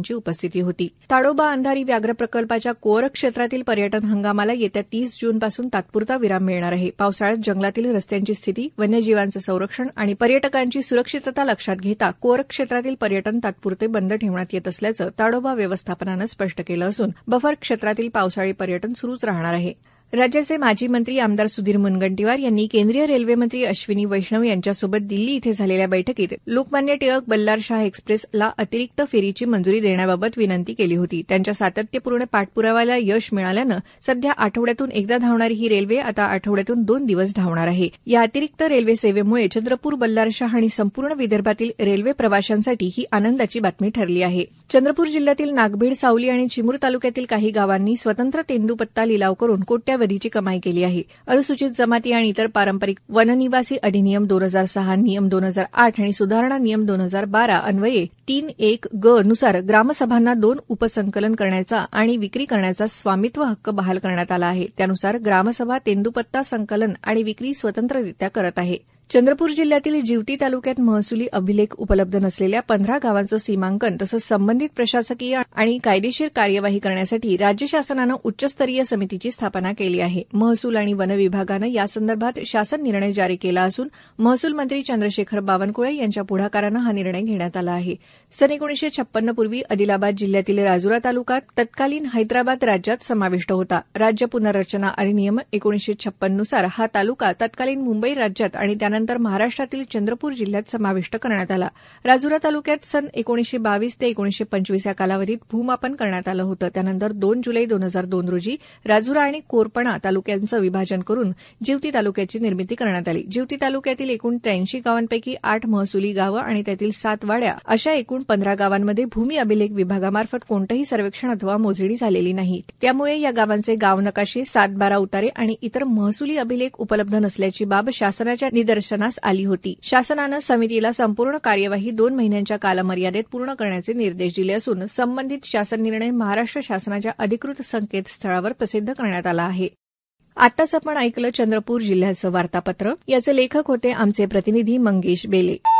यांची उपस्थिती होती. ताडोबा अंधारी व्याघ्र प्रकल्पाच्या कोअर क्षेत्रातील पर्यटन हंगामाला येत्या 30 जूनपासून तात्पुरता विराम मिळणार आहे. पावसाळ्यात जंगलातील रस्त्यांची स्थिती, वन्यजीवांचं संरक्षण आणि पर्यटकांची सुरक्षितता लक्षात घेता कोअर क्षेत्रातील पर्यटन तात्पुरते बंद ठेवण्यात येत असल्याचं ताडोबा व्यवस्थापनानं स्पष्ट केलं असून बफर क्षेत्रातील पावसाळी पर्यटन सुरूच राहणार आहे. राज्याचे माजी मंत्री आमदार सुधीर मुनगंटीवार यांनी केंद्रीय रेल्वे मंत्री अश्विनी वैष्णव यांच्यासोबत दिल्ली इथं झालेल्या बैठकीत लोकमान्य टिळक बल्लार शाह एक्सप्रेसला अतिरिक्त फेरीची मंजुरी देण्याबाबत विनंती केली होती. त्यांच्या सातत्यपूर्ण पाठपुराव्याला यश मिळाल्यानं सध्या आठवड्यातून एकदा धावणारी ही रेल्वे आता आठवड्यातून 2 दिवस धावणार आहे. या अतिरिक्त रेल्वे सेवेमुळे चंद्रपूर, बल्लार शाह आणि संपूर्ण विदर्भातील रेल्वे प्रवाशांसाठी ही आनंदाची बातमी ठरली आहे. चंद्रपूर जिल्ह्यातील नागभीड, सावली आणि चिमूर तालुक्यातील काही गावांनी स्वतंत्र तेंदूपत्ता लिलाव करून कोट्यावधीची कमाई केली आहे. अनुसूचित जमाती आणि इतर पारंपरिक वननिवासी अधिनियम 2006, नियम 2008 आणि सुधारणा नियम 2012 अन्वये 3(1) ग नुसार ग्रामसभांना 2 उपसंकलन करण्याचा आणि विक्री करण्याचा स्वामित्व हक्क बहाल करण्यात आला आहे. त्यानुसार ग्रामसभा तेंदूपत्ता संकलन आणि विक्री स्वतंत्ररित्या करत आहे. चंद्रपूर जिल्ह्यातील जिवती तालुक्यात महसुली अभिलेख उपलब्ध नसलेल्या 15 गावांचं सीमांकन तसंच संबंधित प्रशासकीय आणि कायदेशीर कार्यवाही करण्यासाठी राज्य शासनानं उच्चस्तरीय समितीची स्थापना केली आहे. महसूल आणि वन विभागानं यासंदर्भात शासन निर्णय जारी केला असून महसूल मंत्री चंद्रशेखर बावनकुळे यांच्या पुढाकारानं हा निर्णय घेण्यात आला आहे. सन 1956 पूर्वी आदिलाबाद जिल्ह्यातील राजुरा तालुका तत्कालीन हैदराबाद राज्यात समाविष्ट होता. राज्य पुनर्रचना अधिनियम 1956 नुसार हा तालुका तत्कालीन मुंबई राज्यात आणि त्यानंतर महाराष्ट्रातील चंद्रपूर जिल्ह्यात समाविष्ट करण्यात आला. राजुरा तालुक्यात सन 1922 ते 1925 या कालावधीत भूमापन करण्यात आलं होतं. त्यानंतर 2 जुलै 2002 रोजी राजुरा आणि कोरपणा तालुक्यांचं विभाजन करून जिवती तालुक्याची निर्मिती करण्यात आली. जिवती तालुक्यातील एकूण 83 गावांपैकी 8 महसुली गावं आणि त्यातील 7 वाड्या अशा एकूण 15 गावांमध्ये भूमी अभिलेख विभागामार्फत कोणतंही सर्वेक्षण अथवा मोजणी झालेली नाही. त्यामुळे या गावांचे गाव नकाशे, 7-12 उतारे आणि इतर महसुली अभिलेख उपलब्ध नसल्याची बाब शासनाच्या निदर्शनास आली होती. शासनानं समितीला संपूर्ण कार्यवाही 2 महिन्यांच्या कालमर्यादेत पूर्ण करण्याचे निर्देश दिले असून संबंधित शासन निर्णय महाराष्ट्र शासनाच्या अधिकृत संकेतस्थळावर प्रसिद्ध करण्यात आला आहे. आताच आपण ऐकलं चंद्रपूर जिल्ह्याचं वार्तापत्र. याचे लेखक होते आमचे प्रतिनिधी मंगेश बेले.